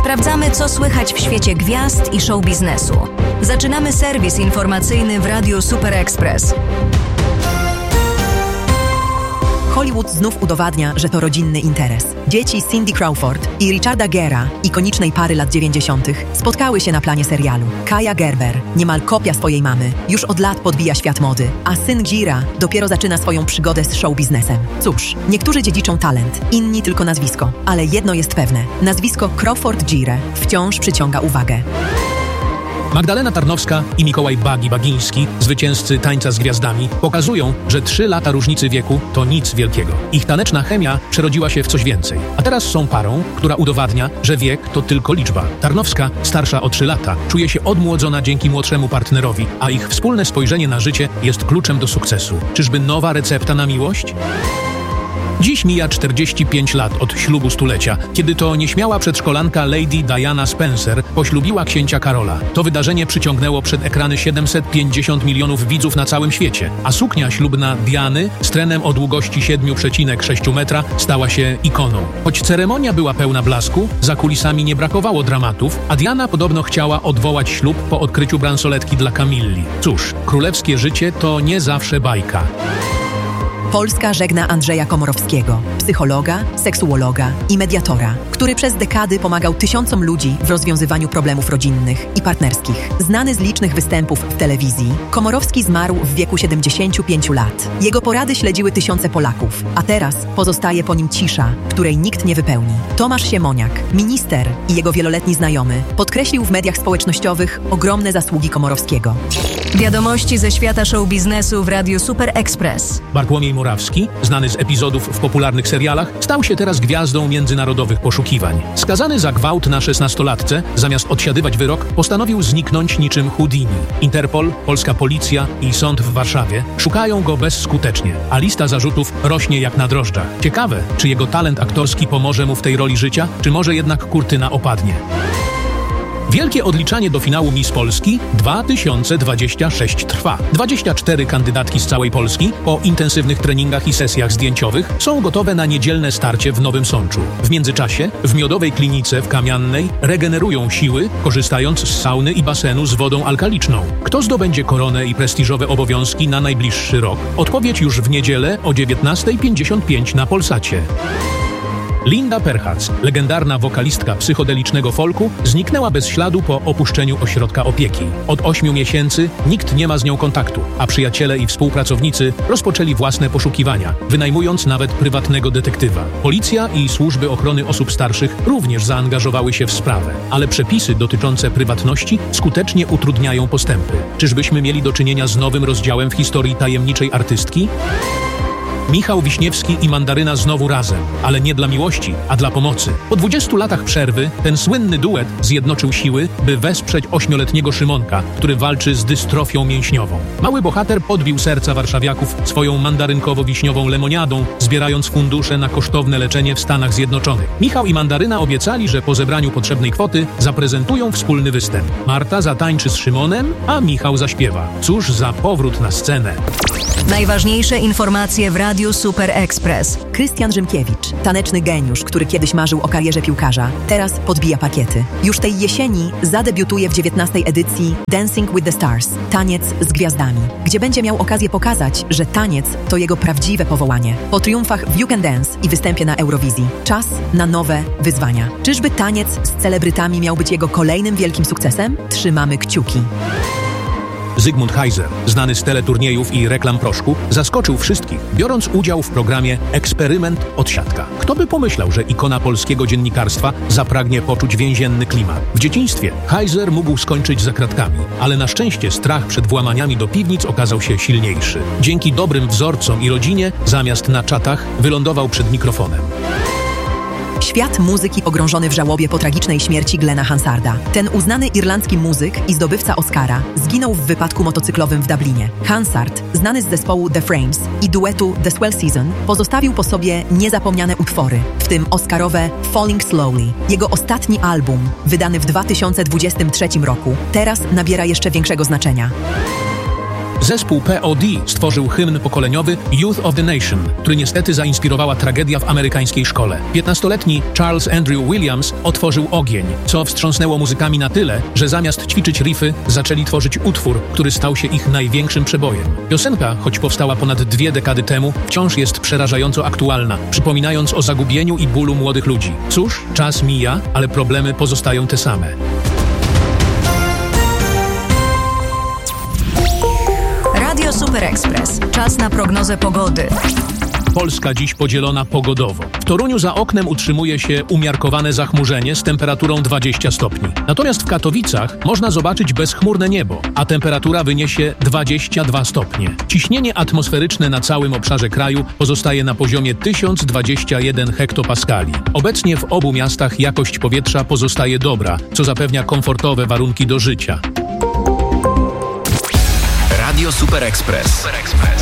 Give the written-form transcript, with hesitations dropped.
Sprawdzamy, co słychać w świecie gwiazd i show biznesu. Zaczynamy serwis informacyjny w Radiu Super Express. Hollywood znów udowadnia, że to rodzinny interes. Dzieci Cindy Crawford i Richarda Gera, ikonicznej pary lat 90., spotkały się na planie serialu. Kaja Gerber, niemal kopia swojej mamy, już od lat podbija świat mody, a syn Gira dopiero zaczyna swoją przygodę z show biznesem. Cóż, niektórzy dziedziczą talent, inni tylko nazwisko, ale jedno jest pewne. Nazwisko Crawford-Gire wciąż przyciąga uwagę. Magdalena Tarnowska i Mikołaj Bagiński, zwycięzcy Tańca z Gwiazdami, pokazują, że 3 lata różnicy wieku to nic wielkiego. Ich taneczna chemia przerodziła się w coś więcej. A teraz są parą, która udowadnia, że wiek to tylko liczba. Tarnowska, starsza o 3 lata, czuje się odmłodzona dzięki młodszemu partnerowi, a ich wspólne spojrzenie na życie jest kluczem do sukcesu. Czyżby nowa recepta na miłość? Dziś mija 45 lat od ślubu stulecia, kiedy to nieśmiała przedszkolanka Lady Diana Spencer poślubiła księcia Karola. To wydarzenie przyciągnęło przed ekrany 750 milionów widzów na całym świecie, a suknia ślubna Diany z trenem o długości 7,6 metra stała się ikoną. Choć ceremonia była pełna blasku, za kulisami nie brakowało dramatów, a Diana podobno chciała odwołać ślub po odkryciu bransoletki dla Camilli. Cóż, królewskie życie to nie zawsze bajka. Polska żegna Andrzeja Komorowskiego, psychologa, seksuologa i mediatora, który przez dekady pomagał tysiącom ludzi w rozwiązywaniu problemów rodzinnych i partnerskich. Znany z licznych występów w telewizji, Komorowski zmarł w wieku 75 lat. Jego porady śledziły tysiące Polaków, a teraz pozostaje po nim cisza, której nikt nie wypełni. Tomasz Siemoniak, minister i jego wieloletni znajomy, podkreślił w mediach społecznościowych ogromne zasługi Komorowskiego. Wiadomości ze świata show biznesu w Radiu Super Express. Bartłomiej Morawski, znany z epizodów w popularnych serialach, stał się teraz gwiazdą międzynarodowych poszukiwań. Skazany za gwałt na 16-latce, zamiast odsiadywać wyrok, postanowił zniknąć niczym Houdini. Interpol, polska policja i sąd w Warszawie szukają go bezskutecznie, a lista zarzutów rośnie jak na drożdżach. Ciekawe, czy jego talent aktorski pomoże mu w tej roli życia, czy może jednak kurtyna opadnie. Wielkie odliczanie do finału Miss Polski 2026 trwa. 24 kandydatki z całej Polski po intensywnych treningach i sesjach zdjęciowych są gotowe na niedzielne starcie w Nowym Sączu. W międzyczasie w miodowej klinice w Kamiannej regenerują siły, korzystając z sauny i basenu z wodą alkaliczną. Kto zdobędzie koronę i prestiżowe obowiązki na najbliższy rok? Odpowiedź już w niedzielę o 19:55 na Polsacie. Linda Perhac, legendarna wokalistka psychodelicznego folku, zniknęła bez śladu po opuszczeniu ośrodka opieki. Od 8 miesięcy nikt nie ma z nią kontaktu, a przyjaciele i współpracownicy rozpoczęli własne poszukiwania, wynajmując nawet prywatnego detektywa. Policja i służby ochrony osób starszych również zaangażowały się w sprawę, ale przepisy dotyczące prywatności skutecznie utrudniają postępy. Czyżbyśmy mieli do czynienia z nowym rozdziałem w historii tajemniczej artystki? Michał Wiśniewski i Mandaryna znowu razem, ale nie dla miłości, a dla pomocy. Po 20 latach przerwy ten słynny duet zjednoczył siły, by wesprzeć 8-letniego Szymonka, który walczy z dystrofią mięśniową. Mały bohater podbił serca warszawiaków swoją mandarynkowo-wiśniową lemoniadą, zbierając fundusze na kosztowne leczenie w Stanach Zjednoczonych. Michał i Mandaryna obiecali, że po zebraniu potrzebnej kwoty zaprezentują wspólny występ. Marta zatańczy z Szymonem, a Michał zaśpiewa. Cóż za powrót na scenę. Najważniejsze informacje w Radiu Super Express. Krystian Rzymkiewicz, taneczny geniusz, który kiedyś marzył o karierze piłkarza, teraz podbija pakiety. Już tej jesieni zadebiutuje w 19. edycji Dancing with the Stars, Taniec z Gwiazdami, gdzie będzie miał okazję pokazać, że taniec to jego prawdziwe powołanie. Po triumfach w You Can Dance i występie na Eurowizji, czas na nowe wyzwania. Czyżby taniec z celebrytami miał być jego kolejnym wielkim sukcesem? Trzymamy kciuki. Zygmunt Heiser, znany z teleturniejów i reklam proszku, zaskoczył wszystkich, biorąc udział w programie Eksperyment Odsiadka. Kto by pomyślał, że ikona polskiego dziennikarstwa zapragnie poczuć więzienny klimat? W dzieciństwie Heiser mógł skończyć za kratkami, ale na szczęście strach przed włamaniami do piwnic okazał się silniejszy. Dzięki dobrym wzorcom i rodzinie, zamiast na czatach, wylądował przed mikrofonem. Świat muzyki pogrążony w żałobie po tragicznej śmierci Glena Hansarda. Ten uznany irlandzki muzyk i zdobywca Oscara zginął w wypadku motocyklowym w Dublinie. Hansard, znany z zespołu The Frames i duetu The Swell Season, pozostawił po sobie niezapomniane utwory, w tym oscarowe Falling Slowly. Jego ostatni album, wydany w 2023 roku, teraz nabiera jeszcze większego znaczenia. Zespół POD stworzył hymn pokoleniowy Youth of the Nation, który niestety zainspirowała tragedia w amerykańskiej szkole. 15-letni Charles Andrew Williams otworzył ogień, co wstrząsnęło muzykami na tyle, że zamiast ćwiczyć riffy, zaczęli tworzyć utwór, który stał się ich największym przebojem. Piosenka, choć powstała ponad 2 dekady temu, wciąż jest przerażająco aktualna, przypominając o zagubieniu i bólu młodych ludzi. Cóż, czas mija, ale problemy pozostają te same. Radio Super Express. Czas na prognozę pogody. Polska dziś podzielona pogodowo. W Toruniu za oknem utrzymuje się umiarkowane zachmurzenie z temperaturą 20 stopni. Natomiast w Katowicach można zobaczyć bezchmurne niebo, a temperatura wyniesie 22 stopnie. Ciśnienie atmosferyczne na całym obszarze kraju pozostaje na poziomie 1021 hektopaskali. Obecnie w obu miastach jakość powietrza pozostaje dobra, co zapewnia komfortowe warunki do życia. Radio Super Express.